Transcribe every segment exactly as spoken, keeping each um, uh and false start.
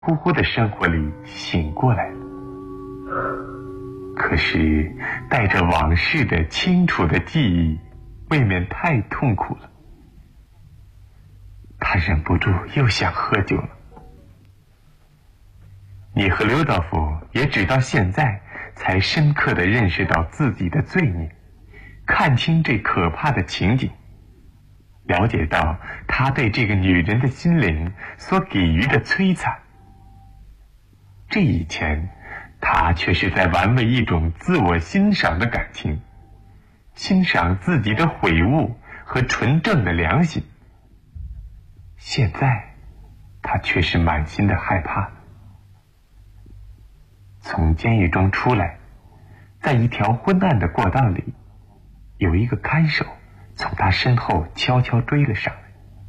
乎乎的生活里醒过来了。可是带着往事的清楚的记忆未免太痛苦了，他忍不住又想喝酒了。你和刘道夫也直到现在才深刻地认识到自己的罪孽，看清这可怕的情景，了解到他对这个女人的心灵所给予的摧残。这以前他却是在玩味一种自我欣赏的感情，欣赏自己的悔悟和纯正的良心。现在他却是满心的害怕。从监狱中出来，在一条昏暗的过道里，有一个看守从他身后悄悄追了上来。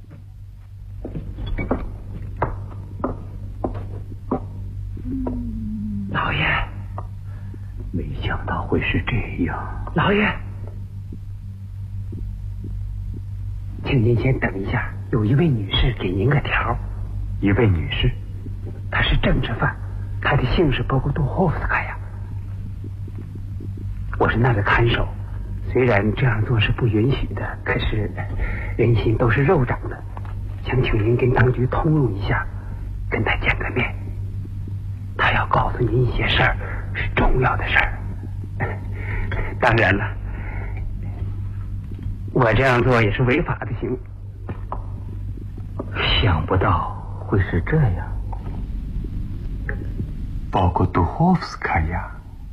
老爷，没想到会是这样。老爷，请您先等一下，有一位女士给您个条。 一位女士？ 她是政治犯，她的姓是波古杜霍夫斯卡娅。我是那个看守，虽然这样做是不允许的，可是人心都是肉长的，想请您跟当局通融一下，跟他见个面。他要告诉您一些事儿，是重要的事儿。当然了，我这样做也是违法的行为。 想不到会是这样。 包括杜霍夫斯卡娅，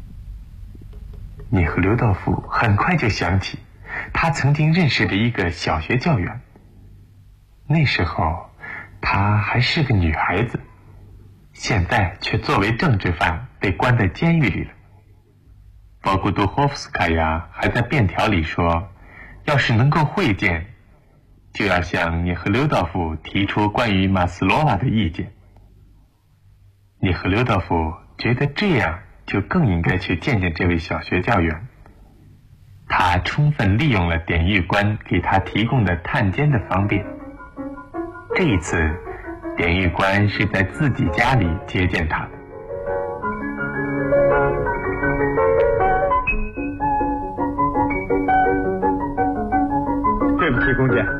你和刘道夫很快就想起他曾经认识的一个小学教员。那时候她还是个女孩子，现在却作为政治犯被关在监狱里了。包括杜霍夫斯卡娅还在便条里说，要是能够会见，就要向你和刘道夫提出关于马斯洛娃的意见。你和刘道夫觉得这样就更应该去见见这位小学教员。他充分利用了典狱官给他提供的探监的方便。这一次典狱官是在自己家里接见他的。 对不起，公爵，